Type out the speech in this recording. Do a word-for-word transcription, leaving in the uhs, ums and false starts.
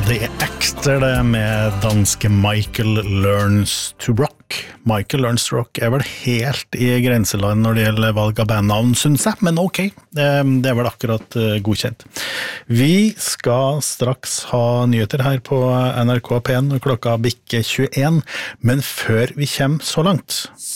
det er Exter det med danske Michael Learns to Rock. Michael Learns to Rock er vel helt i grenseland når det gjelder valg av bandnavn, synes jeg, men ok, det er vel akkurat godkjent. Vi skal straks ha nyheter her på N R K P en når klokka bikker tjueen, men før vi kommer så langt